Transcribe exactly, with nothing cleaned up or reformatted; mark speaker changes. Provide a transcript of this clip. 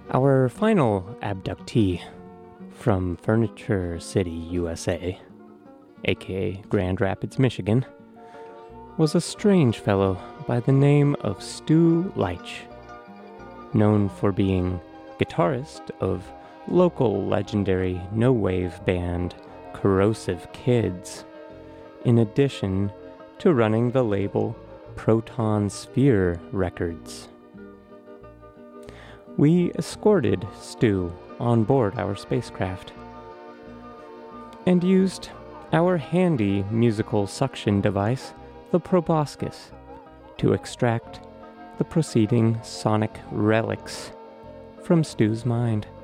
Speaker 1: Our final abductee from Furniture City, U S A, aka Grand Rapids, Michigan, was a strange fellow by the name of Stu Leitch, known for being guitarist of local legendary no-wave band Corrosive Kids, in addition to running the label Proton Sphere Records. We escorted Stu on board our spacecraft and used our handy musical suction device, the proboscis, to extract the proceeding sonic relics from Stu's mind.